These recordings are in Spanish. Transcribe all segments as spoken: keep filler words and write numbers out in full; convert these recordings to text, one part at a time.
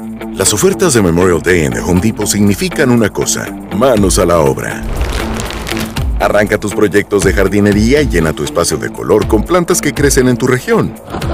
Las ofertas de Memorial Day en The Home Depot significan una cosa: manos a la obra. Arranca tus proyectos de jardinería y llena tu espacio de color con plantas que crecen en tu región.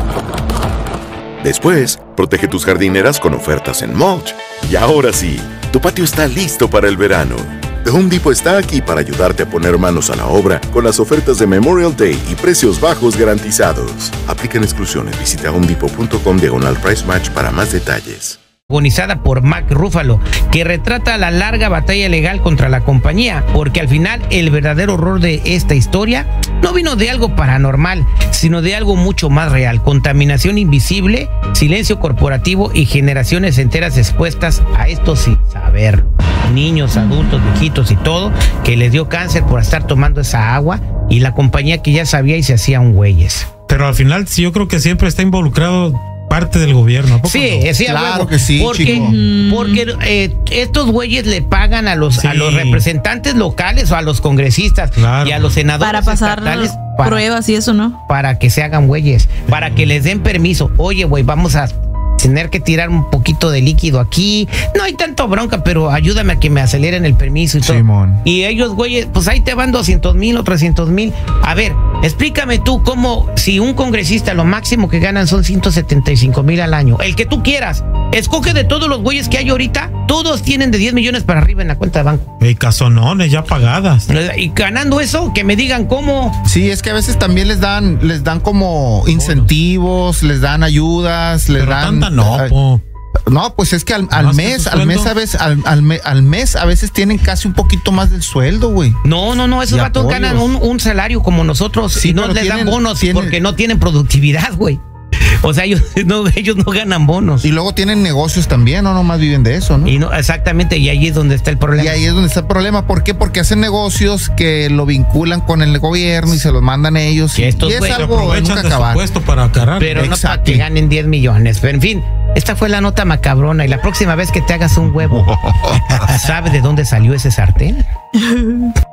Después, protege tus jardineras con ofertas en mulch. Y ahora sí, tu patio está listo para el verano. The Home Depot está aquí para ayudarte a poner manos a la obra con las ofertas de Memorial Day y precios bajos garantizados. Aplican exclusiones. Visita homedepot.com diagonal price match para más detalles. Protagonizada por Mark Ruffalo, que retrata la larga batalla legal contra la compañía, porque al final el verdadero horror de esta historia no vino de algo paranormal, sino de algo mucho más real: contaminación invisible, silencio corporativo y generaciones enteras expuestas a esto sin saberlo. Niños, adultos, viejitos y todo, que les dio cáncer por estar tomando esa agua, y la compañía que ya sabía y se hacía un güeyes. Pero al final sí, yo creo que siempre está involucrado parte del gobierno. Sí, no? sí, claro huevo, que sí, porque, chico. porque eh, estos güeyes le pagan a los, sí. a los representantes locales o a los congresistas, claro, y a los senadores para pasar estatales para, pruebas y eso, ¿no? Para que se hagan güeyes, para que les den permiso. Oye, güey, vamos a tener que tirar un poquito de líquido aquí. No hay tanto bronca, pero ayúdame a que me aceleren el permiso y todo. Simón. Y ellos, güey, pues ahí te van doscientos mil o trescientos mil. A ver, explícame tú cómo, si un congresista lo máximo que ganan son ciento setenta y cinco mil al año, el que tú quieras, escoge de todos los güeyes que hay ahorita, todos tienen de diez millones para arriba en la cuenta de banco. Y casonones ya pagadas. Y ganando eso, que me digan cómo. Sí, es que a veces también les dan, les dan como incentivos, les dan ayudas, les pero dan. Tanta no, po. No, pues es que al, al mes, al mes a veces, al, al, me, al mes a veces tienen casi un poquito más del sueldo, güey. No, no, no, esos vatos ganan un, un salario como nosotros, sí, y no les tienen, dan bonos tienen, porque no tienen productividad, güey. O sea, ellos no, ellos no ganan bonos. Y luego tienen negocios también, no nomás viven de eso, ¿no? Y no, exactamente, y ahí es donde está el problema. Y ahí es donde está el problema. ¿Por qué? Porque hacen negocios que lo vinculan con el gobierno y se los mandan ellos. Y, estos y es wey, algo de nunca acabar. Para cargar. Pero exacto, no para que ganen diez millones. Pero en fin, esta fue la nota macabrona. Y la próxima vez que te hagas un huevo, ¿sabe de dónde salió ese sartén?